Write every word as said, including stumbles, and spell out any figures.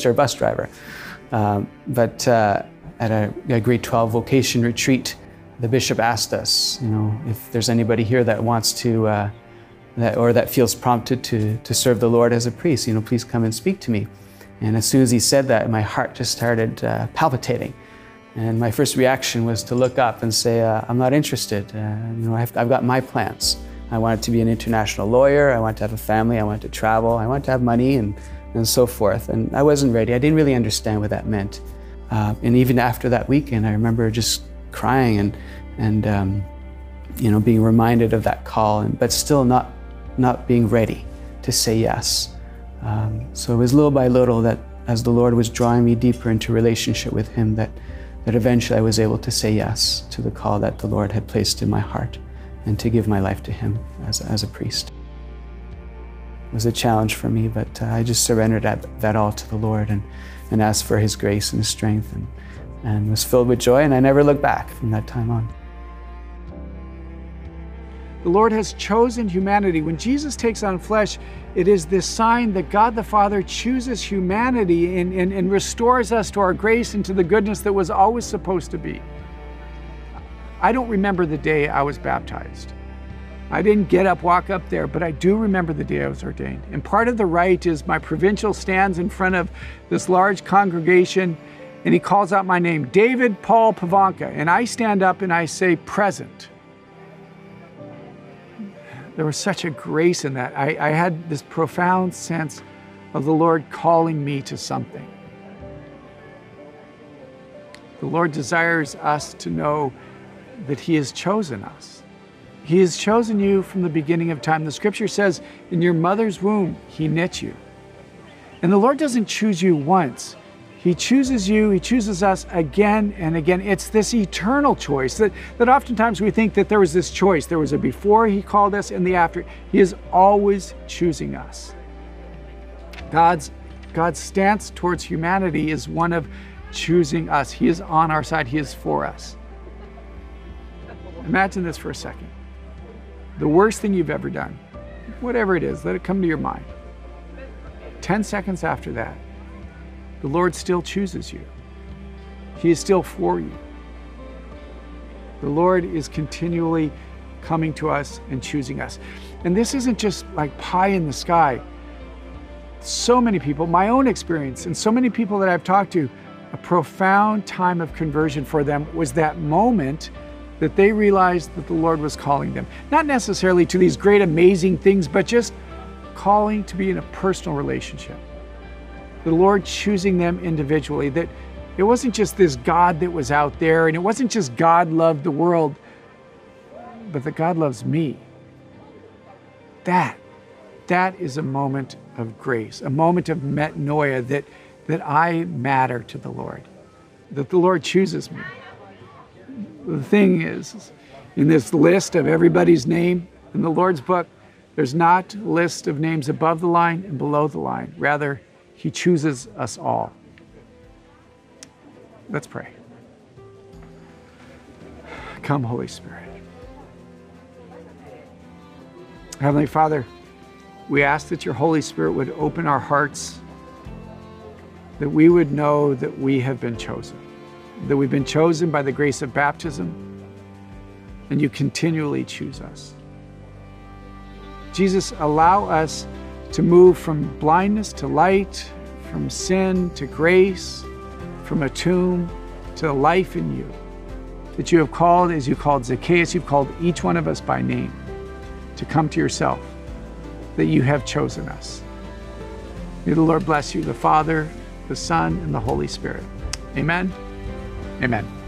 register a bus driver. Um, but uh, at a, a grade twelve vocation retreat, the bishop asked us, you know, if there's anybody here that wants to, uh, that or that feels prompted to to serve the Lord as a priest, you know, please come and speak to me. And as soon as he said that, my heart just started uh, palpitating. And my first reaction was to look up and say, uh, I'm not interested. Uh, you know, I've, I've got my plans. I wanted to be an international lawyer. I wanted to have a family. I wanted to travel. I wanted to have money and, and so forth. And I wasn't ready. I didn't really understand what that meant. Uh, and even after that weekend, I remember just crying and, and um, you know, being reminded of that call, and, but still not, not being ready to say yes. Um, so it was little by little that as the Lord was drawing me deeper into relationship with Him, that, that eventually I was able to say yes to the call that the Lord had placed in my heart and to give my life to Him as, as a priest. It was a challenge for me, but uh, I just surrendered that, that all to the Lord and, and asked for His grace and His strength, and, and was filled with joy, and I never looked back from that time on. The Lord has chosen humanity. When Jesus takes on flesh, it is this sign that God the Father chooses humanity and, and, and restores us to our grace and to the goodness that was always supposed to be. I don't remember the day I was baptized. I didn't get up, walk up there, but I do remember the day I was ordained. And part of the rite is my provincial stands in front of this large congregation, and he calls out my name, David Paul Pavanka, and I stand up and I say, present. There was such a grace in that. I, I had this profound sense of the Lord calling me to something. The Lord desires us to know that He has chosen us. He has chosen you from the beginning of time. The scripture says, in your mother's womb, He knit you. And the Lord doesn't choose you once. He chooses you, He chooses us again and again. It's this eternal choice that, that oftentimes we think that there was this choice. There was a before He called us and the after. He is always choosing us. God's, God's stance towards humanity is one of choosing us. He is on our side. He is for us. Imagine this for a second. The worst thing you've ever done, whatever it is, let it come to your mind. Ten seconds after that, the Lord still chooses you. He is still for you. The Lord is continually coming to us and choosing us. And this isn't just like pie in the sky. So many people, my own experience, and so many people that I've talked to, a profound time of conversion for them was that moment that they realized that the Lord was calling them. Not necessarily to these great, amazing things, but just calling to be in a personal relationship. The Lord choosing them individually, that it wasn't just this God that was out there, and it wasn't just God loved the world, but that God loves me. That, that is a moment of grace, a moment of metanoia, that, that I matter to the Lord, that the Lord chooses me. The thing is, in this list of everybody's name in the Lord's book, there's not a list of names above the line and below the line. Rather, He chooses us all. Let's pray. Come, Holy Spirit. Heavenly Father, we ask that your Holy Spirit would open our hearts, that we would know that we have been chosen, that we've been chosen by the grace of baptism, and you continually choose us. Jesus, allow us to move from blindness to light, from sin to grace, from a tomb to life in you, that you have called, as you called Zacchaeus, you've called each one of us by name to come to yourself, that you have chosen us. May the Lord bless you, the Father, the Son, and the Holy Spirit. Amen. Amen.